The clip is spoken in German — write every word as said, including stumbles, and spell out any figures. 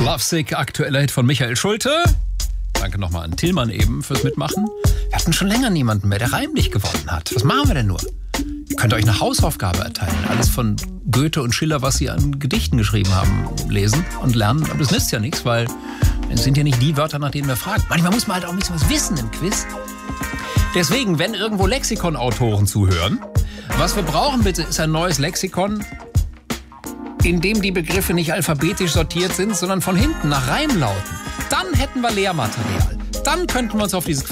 Lovesick, aktueller Hit von Michael Schulte. Danke nochmal an Tillmann eben fürs Mitmachen. Wir hatten schon länger niemanden mehr, der reimlich gewonnen hat. Was machen wir denn nur? Ihr könnt euch eine Hausaufgabe erteilen. Alles von Goethe und Schiller, was sie an Gedichten geschrieben haben, lesen und lernen. Aber das nützt ja nichts, weil es sind ja nicht die Wörter, nach denen wir fragen. Manchmal muss man halt auch ein bisschen was wissen im Quiz. Deswegen, wenn irgendwo Lexikon-Autoren zuhören, was wir brauchen bitte, ist ein neues Lexikon, in dem die Begriffe nicht alphabetisch sortiert sind, sondern von hinten nach Reimlauten. Dann hätten wir Lehrmaterial. Dann könnten wir uns auf dieses Quiz